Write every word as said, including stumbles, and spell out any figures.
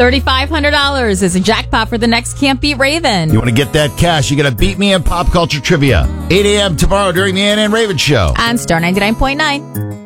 three thousand five hundred dollars is a jackpot for the next Can't Beat Raven. You want to get that cash, you got to beat me in pop culture trivia. eight a.m. tomorrow during the Ann and Raven Show. On Star ninety-nine point nine.